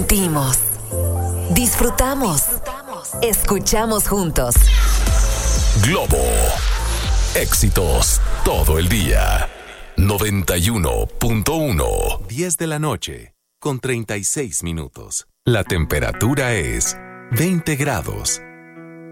Sentimos, disfrutamos, escuchamos juntos. Globo. Éxitos todo el día. 91.1. 10 de la noche, con 36 minutos. La temperatura es 20 grados.